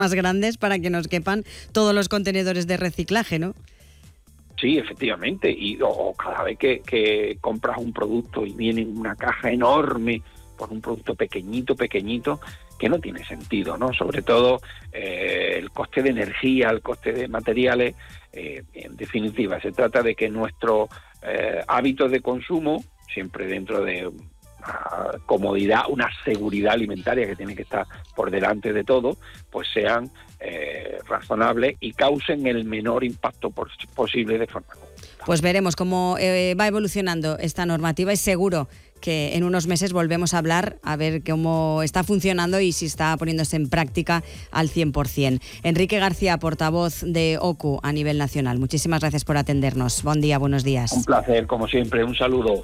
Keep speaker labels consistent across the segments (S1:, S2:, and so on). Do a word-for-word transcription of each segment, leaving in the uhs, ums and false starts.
S1: más grandes para que nos quepan todos los contenedores de reciclaje, ¿no?
S2: Sí, efectivamente, y o, o cada vez que, que compras un producto y viene en una caja enorme por un producto pequeñito, pequeñito, que no tiene sentido, ¿no? Sobre todo eh, el coste de energía, el coste de materiales, eh, en definitiva, se trata de que nuestros eh, hábitos de consumo, siempre dentro de una comodidad, una seguridad alimentaria que tiene que estar por delante de todo, pues sean eh, razonables y causen el menor impacto por, posible de forma conjunta.
S1: Pues veremos cómo eh, va evolucionando esta normativa y seguro que en unos meses volvemos a hablar a ver cómo está funcionando y si está poniéndose en práctica al cien por ciento. Enrique García, portavoz de O C U a nivel nacional. Muchísimas gracias por atendernos. Buen día, buenos días.
S2: Un placer, como siempre. Un saludo.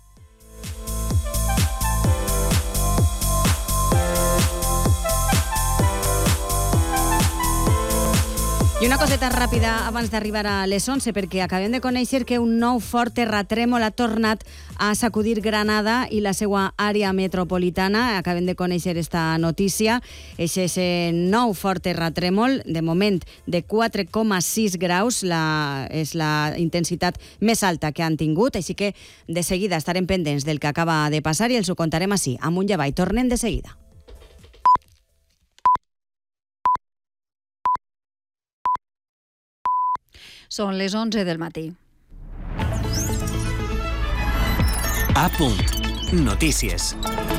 S1: I una coseta ràpida abans d'arribar a les onze, perquè acabem de conèixer que un nou fort terratrèmol ha tornat a sacudir Granada i la seva àrea metropolitana. Acabem de conèixer esta notícia. Eixe és el nou fort terratrèmol, de moment de quatre coma sis graus, la, és la intensitat més alta que han tingut, així que de seguida estarem pendents del que acaba de passar i els ho contarem així, amunt i avall. Tornem de seguida.
S3: Són les onze del matí.
S4: A punt. Notícies.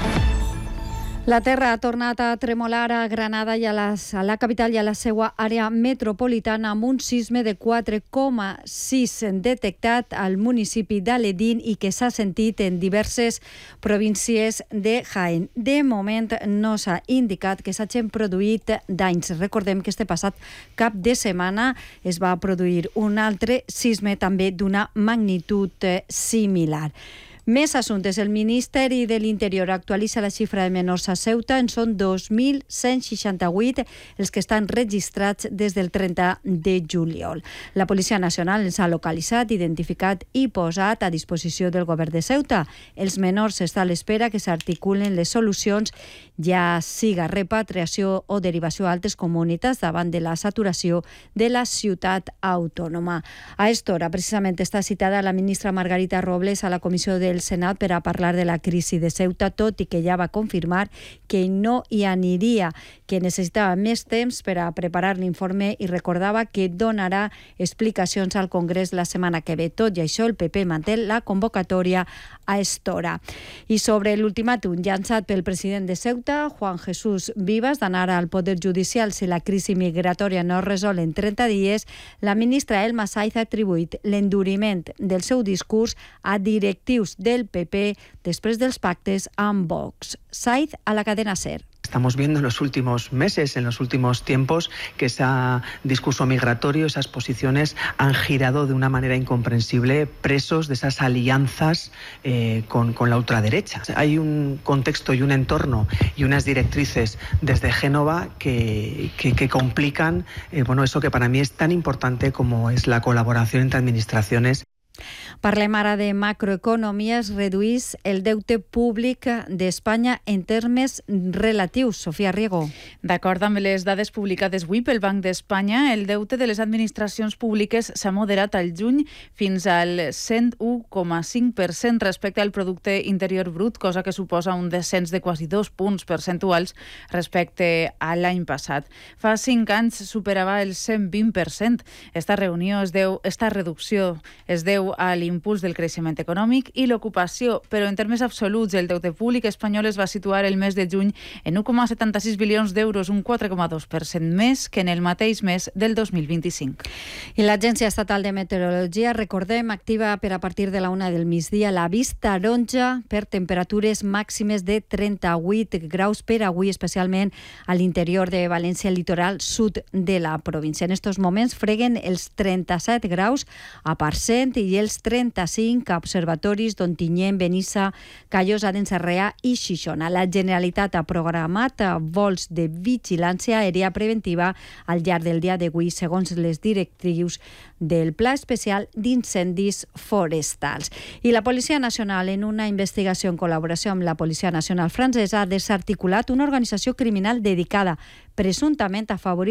S3: La terra ha tornat a tremolar a Granada i a la, a la capital i a la seva àrea metropolitana amb un sisme de quatre coma sis detectat al municipi d'Aledín i que s'ha sentit en diverses províncies de Jaén. De moment no s'ha indicat que s'hagin produït danys. Recordem que este passat cap de setmana es va produir un altre sisme també d'una magnitud similar. Més assumptes. El Ministeri de l'Interior actualitza la xifra de menors a Ceuta. En són dos mil cent seixanta-vuit els que estan registrats des del trenta de juliol. La Policia Nacional els ha localitzat, identificat i posat a disposició del govern de Ceuta. Els menors està a l'espera que s'articulen les solucions, ja siga repatriació o derivació a altres comunitats davant de la saturació de la ciutat autònoma. A esta hora, precisament, està citada la ministra Margarita Robles a la comissió de el Senat per a parlar de la crisi de Ceuta, tot i que ja va confirmar que no hi aniria, que necessitava més temps per a preparar l'informe i recordava que donarà explicacions al Congrés la setmana que ve. Tot i això, el P P manté la convocatòria a esta hora. I sobre l'ultimàtum llançat pel president de Ceuta, Juan Jesús Vivas, d'anar al Poder Judicial si la crisi migratòria no es resol en trenta dies, la ministra Elma Saiz ha atribuït l'enduriment del seu discurs a directius del P P después de los pactes amb Vox. Saiz a la cadena SER.
S5: Estamos viendo en los últimos meses, en los últimos tiempos, que ese discurso migratorio, esas posiciones han girado de una manera incomprensible, presos de esas alianzas eh, con, con la ultraderecha. Hay un contexto y un entorno y unas directrices desde Génova que, que, que complican eh, bueno, eso que para mí es tan importante como es la colaboración entre administraciones.
S3: Parlem ara de macroeconomia. Es reduís el deute públic d'Espanya en termes relatius. Sofia Riego.
S6: D'acord amb les dades publicades avui pel Banc d'Espanya, el deute de les administracions públiques s'ha moderat al juny fins al cent u coma cinc per cent respecte al producte interior brut, cosa que suposa un descens de quasi dos punts percentuals respecte a l'any passat. Fa cinc anys superava el cent vint per cent. Esta reunió es deu, esta reducció es deu a l'impuls del creixement econòmic i l'ocupació, però en termes absoluts el deute públic espanyol es va situar el mes de juny en u coma setanta-sis bilions d'euros, un quatre coma dos per cent més que en el mateix mes del dos mil vint-i-cinc.
S3: I l'Agència Estatal de Meteorologia, recordem, activa per a partir de la una del migdia l'avís taronja per temperatures màximes de trenta-vuit graus per avui, especialment a l'interior de València, el litoral sud de la província. En estos moments freguen els trenta-set graus a Parcent i els trenta-cinc a observatoris d'Ontinyent, Benissa, Callosa d'en Sarrià i Xixona. La Generalitat ha programat vols de vigilància aèria preventiva al llarg del dia d'avui, segons les directrius del Pla Especial d'Incendis Forestals. I la Policia Nacional, en una investigació en col·laboració amb la Policia Nacional francesa, ha desarticulat una organització criminal dedicada presumptament a afavorir